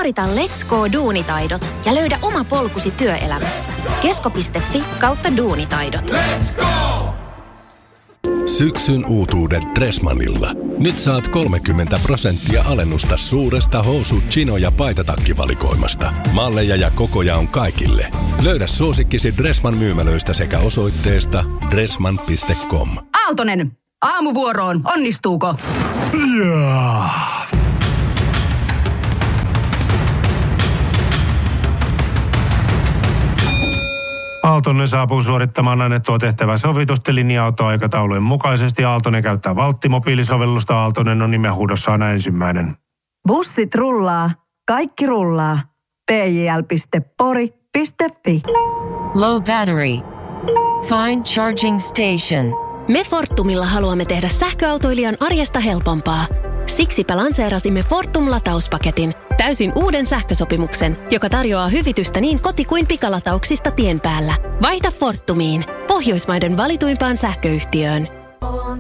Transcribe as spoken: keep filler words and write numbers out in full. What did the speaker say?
Suorita Let's Go -duunitaidot ja löydä oma polkusi työelämässä. Kesko piste fi kautta duunitaidot. Let's go! Syksyn uutuudet Dressmannilla. Nyt saat kolmekymmentä prosenttia alennusta suuresta housu-, chino- ja paitatakkivalikoimasta. Malleja ja kokoja on kaikille. Löydä suosikkisi Dressmann myymälöistä sekä osoitteesta dressmann piste com. Aaltonen, aamuvuoroon. Onnistuuko? Yeah. Aaltonen saapuu suorittamaan annettua tehtävää sovitusti linja-autoaikataulujen mukaisesti. Aaltonen käyttää Valtti-mobiilisovellusta. Aaltonen on nimenhuudossaan ensimmäinen. Bussit rullaa. Kaikki rullaa. p j l piste pori piste fi. Low battery. Find charging station. Me Fortumilla haluamme tehdä sähköautoilijan arjesta helpompaa. Siksipä lanseerasimme Fortum-latauspaketin, täysin uuden sähkösopimuksen, joka tarjoaa hyvitystä niin koti- kuin pikalatauksista tien päällä. Vaihda Fortumiin, Pohjoismaiden valituimpaan sähköyhtiöön.